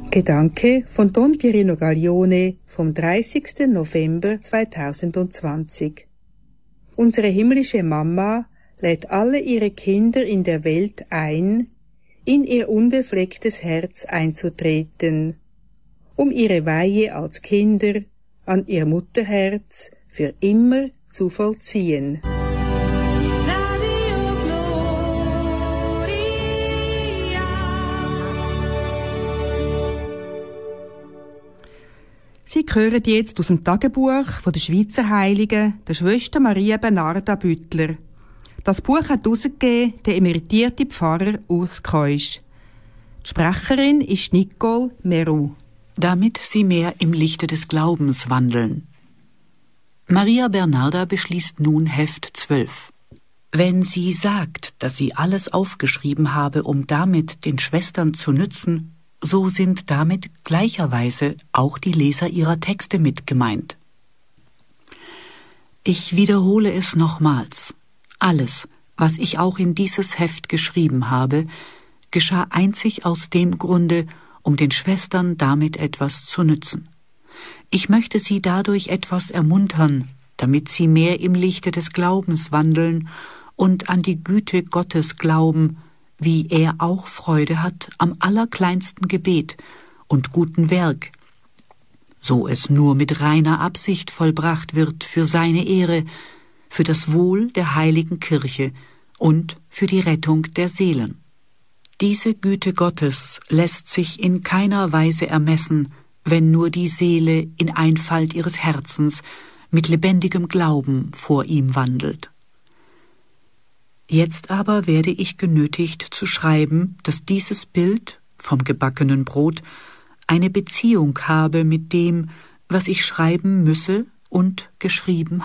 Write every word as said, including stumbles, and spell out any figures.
Gedanke von Don Pierino Gaglione vom dreißigsten November zweitausendzwanzig. Unsere himmlische Mama lädt alle ihre Kinder in der Welt ein, in ihr unbeflecktes Herz einzutreten, um ihre Weihe als Kinder an ihr Mutterherz für immer zu vollziehen. Sie hören jetzt aus dem Tagebuch von der Schweizer Heiligen, der Schwester Maria Bernarda Büttler. Das Buch hat herausgegeben der emeritierte Pfarrer Urs Keusch. Die Sprecherin ist Nicole Meroux. Damit sie mehr im Lichte des Glaubens wandeln. Maria Bernarda beschließt nun Heft zwölf. Wenn sie sagt, dass sie alles aufgeschrieben habe, um damit den Schwestern zu nützen, so sind damit gleicherweise auch die Leser ihrer Texte mit gemeint. Ich wiederhole es nochmals. Alles, was ich auch in dieses Heft geschrieben habe, geschah einzig aus dem Grunde, um den Schwestern damit etwas zu nützen. Ich möchte sie dadurch etwas ermuntern, damit sie mehr im Lichte des Glaubens wandeln und an die Güte Gottes glauben, wie er auch Freude hat am allerkleinsten Gebet und guten Werk, so es nur mit reiner Absicht vollbracht wird für seine Ehre, für das Wohl der heiligen Kirche und für die Rettung der Seelen. Diese Güte Gottes lässt sich in keiner Weise ermessen, wenn nur die Seele in Einfalt ihres Herzens mit lebendigem Glauben vor ihm wandelt. Jetzt aber werde ich genötigt zu schreiben, dass dieses Bild vom gebackenen Brot eine Beziehung habe mit dem, was ich schreiben müsse und geschrieben